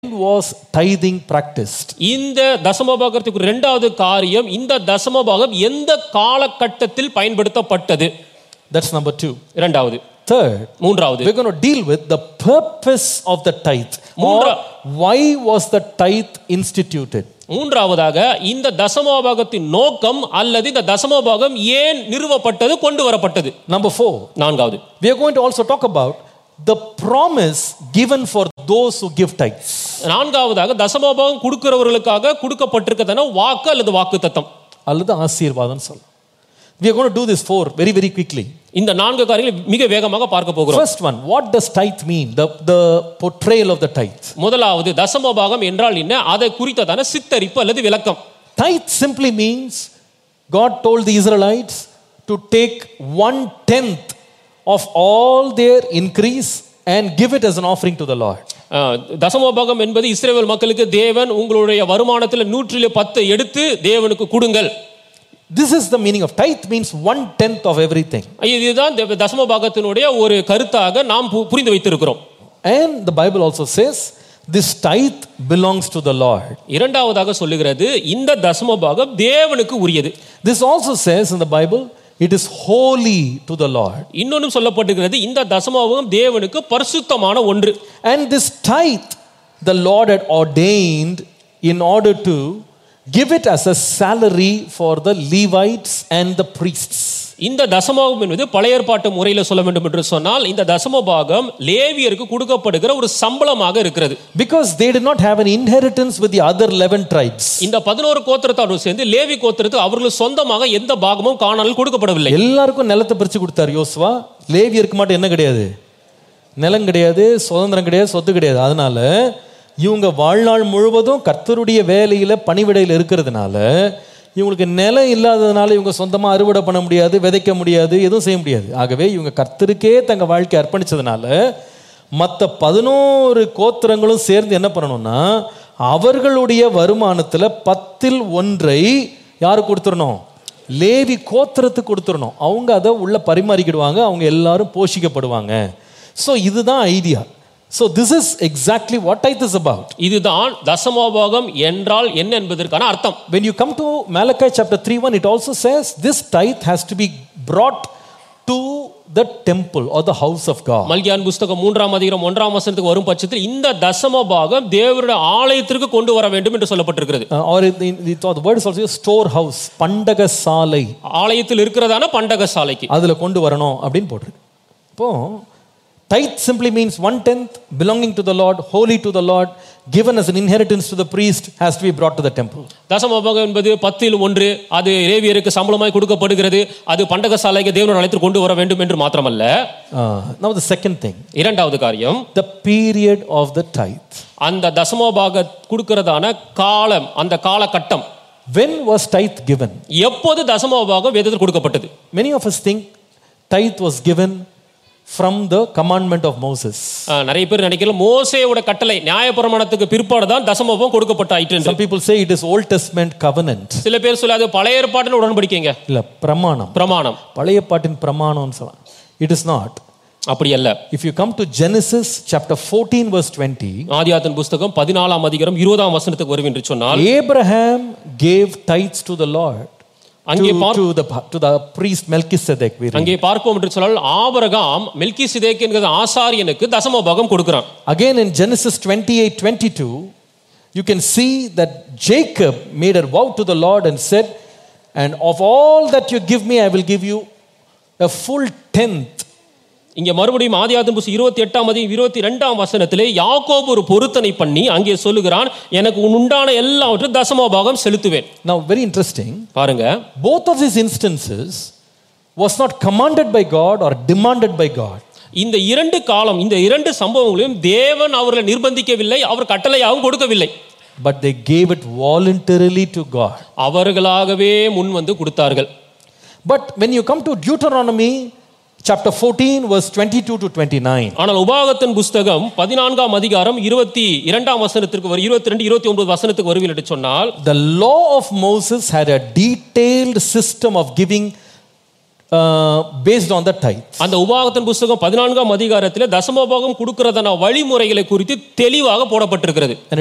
was tithing practiced? இந்த தசமபாகத்துக்கு இரண்டாவது காரியம், இந்த தசமபாகம் எந்த காலகட்டத்தில் பயன்படுத்தப்பட்டது? That's number 2. இரண்டாவது. Third, மூன்றாவது, we're going to deal with the purpose of the tithe. Or why was the tithe instituted? மூன்றாவதாக இந்த தசமபாகத்தின் நோக்கம் அல்லது இந்த தசமபாகம் ஏன் நிறுவப்பட்டது, கொண்டு வரப்பட்டது? Number 4, நான்காவது, we are going to also talk about the promise given for those who give tithes. நான்காவதாக தசமபாகம் கொடுக்கிறவர்களுக்காக கொடுக்கப்பட்டிருக்கிறதான வாக்கு அல்லது வாக்குத்தத்தம் அல்லது ஆசீர்வாதம் சொல்ல. We are going to do this 4 very very quickly. இந்த நான்கு காரியங்களை மிக வேகமாக பார்க்க போகிறோம். First one, what does tithe mean? The portrayal of the tithe. முதலாவது, தசமபாகம் என்றால் என்ன, அதை குறித்ததான சித்தரிப்பு அல்லது விளக்கம். Tithe simply means God told the Israelites to take 1/10 of all their increase and give it as an offering to the Lord. தசமபாகம் என்பது இஸ்ரவேல் மக்களுக்கு தேவன் உங்களுடைய வருமானத்தில் 110 எடுத்து தேவனுக்கு கொடுங்கள். This is the meaning of tithe, means 1/10 of everything. இதுதான் தசமபாகத்தினுடைய ஒரு கருத்தாக நாம் புரிந்து வைத்திருக்கிறோம். And the Bible also says this tithe belongs to the Lord. இரண்டாவதாக சொல்லுகிறது இந்த தசமபாகம் தேவனுக்கு உரியது. This also says in the Bible it is holy to the Lord. இன்னொன்னும் சொல்லப்பட்டிருக்கிறது இந்த தசமபாகம் தேவனுக்கு பரிசுத்தமான ஒன்று. And this tithe the Lord had ordained in order to give it as a salary for the Levites and the priests. இந்த தசமபாகம் என்பது பழைய ஏற்பாட்டு முறையில் சொல்ல வேண்டும் என்று சொன்னால் இந்த தசமபாகம் லேவியருக்கு கொடுக்கப்படுகிற ஒரு சம்பளமாக இருக்கிறது. Because they did not have an inheritance with the other 11 tribes. இந்த 11 கோத்திரத்தாரோடு சேர்ந்து லேவி கோத்திரத்துக்கு அவர்கள் சொந்தமாக எந்த பாகமும் கானானில் கொடுக்கப்படவில்லை. எல்லாருக்கும் நிலத்தை பிரிச்சு கொடுத்தார் யோசுவா. லேவியருக்கு மட்டும் என்ன கிடையாது? நிலம் கிடையாது, சுதந்திரம் கிடையாது, சொத்து கிடையாது. அதனால இவங்க வாழ்நாள் முழுவதும் கர்த்தருடைய வேலையில பணிவிடையில் இருக்கிறதுனால இவங்களுக்கு நிலம் இல்லாததுனால இவங்க சொந்தமாக அறுவடை பண்ண முடியாது, விதைக்க முடியாது, எதுவும் செய்ய முடியாது. ஆகவே இவங்க கர்த்தருக்கே தங்கள் வாழ்க்கை அர்ப்பணிச்சதுனால மற்ற 11 கோத்திரங்களும் சேர்ந்து என்ன பண்ணணும்னா அவர்களுடைய வருமானத்தில் 1/10 யாரு கொடுத்துடணும்? லேவி கோத்திரத்துக்கு கொடுத்துடணும். அவங்க அதை உள்ள பரிமாறிக்கிடுவாங்க, அவங்க எல்லாரும் போஷிக்கப்படுவாங்க. ஸோ இதுதான் idea. So this is exactly what tithe is about. இதுதான் தசமபாகம் என்றால் என்ன என்பதற்கான அர்த்தம். When you come to Malachi chapter 3:1, it also says this tithe has to be brought to the temple or the house of God. மல்கியான் புத்தகம் 3ஆம் அதிகாரம் 1ஆம் வசனத்துக்கு வரும் பட்சத்தில் இந்த தசமபாகம் தேவனுடைய ஆலயத்திற்கு கொண்டு வர வேண்டும் என்று சொல்லப்பட்டிருக்கிறது. Or the word is also storehouse, பண்டக சாலை. ஆலயத்தில் இருக்கிறதான பண்டக சாலைக்கு அதுல கொண்டு வரணும் அப்படின்னு போட்டிருக்கு. இப்போ tithe simply means 1/10 belonging to the Lord, holy to the Lord, given as an inheritance to the priest, has to be brought to the temple. தசமபாகம் என்பது 10/1, அது லேவியருக்கு சம்பளமாய் கொடுக்கப்படுகிறது, அது பண்டக சாலைக்கு தேவனுடைய ஆலயத்திற்கு கொண்டு வர வேண்டும் என்று மாத்திரமல்ல. Now the second thing, இரண்டாவது காரியம், the period of the tithe. அந்த தசமபாக கொடுக்கிறதான காலம், அந்த காலகட்டம். When was tithe given? எப்போது தசமபாகம் வேதத்தில் கொடுக்கப்பட்டது? Many of us think tithe was given from the commandment of Moses. நிறைய பேர் நினைக்கிறாங்க மோசேயோட கட்டளை நியாயப்பிரமாணத்துக்கு பிற்பாடு தான் தசமபாகம் கொடுக்கப்பட்டாயிற்று. Some people say it is Old Testament covenant. சில பேர் சொல்ல அது பழைய ஏற்பாட்டின் உடன்படிக்கைங்க. இல்ல, பிரமாணம். பழைய ஏற்பாட்டின் பிரமாணம்னு சொல்லலாம். It is not. அப்படி அல்ல. If you come to Genesis chapter 14 verse 20, ஆதியாகமத்தின் புத்தகம் 14ஆம் அதிகாரம் 20ஆம் வசனத்துக்கு வருவேன் என்று சொன்னால், Abraham gave tithes to the Lord. To the priest Melchizedek. அங்கே பார்ப்போம் என்று சொன்னால் ஆபிரகாம் மெல்கிசேதேக் என்கிற ஆசாரியனுக்கு தசமபாகம் கொடுக்கிறான். Again in Genesis 28:22 you can see that Jacob made a vow to the Lord and said, and of all that you give me I will give you a full tenth. இங்கே மறுபடியும் ஆதியாகமம் 28ஆம் அதிகாரம் 22ஆம் வசனத்திலே யாக்கோபு ஒரு பொருத்தனை பண்ணி அங்கே சொல்லுகிறான், எனக்கு உண்டான எல்லாவற்றையும் தசமபாகம் செலுத்துவேன். Now very interesting, பாருங்க, both of these instances was not commanded by God or demanded by God. இந்த இரண்டு காலம், இந்த இரண்டு சம்பவங்களையும் தேவன் அவர்களை நிர்பந்திக்கவில்லை, அவர் கட்டளையாகவும் கொடுக்கவில்லை. But they gave it voluntarily to God. அவர்களாகவே முன் வந்து கொடுத்தார்கள். But when you come to Deuteronomy chapter 14 verse 22 to 29, ஆனால் உபாகமத்தின் புத்தகம் 14ஆம் அதிகாரம் 22ஆம் வசனத்திற்கு 22 29 வசனத்துக்கு வருவீர்கள் என்று சொன்னால், the law of Moses had a detailed system of giving based on the tithe. அந்த உபாகமத்தின் புத்தகம் 14ஆம் அதிகாரத்தில் தசமபாகம் கொடுக்கிறதான வழிமுறைகளை குறித்து தெளிவாக போடப்பட்டிருக்கிறது.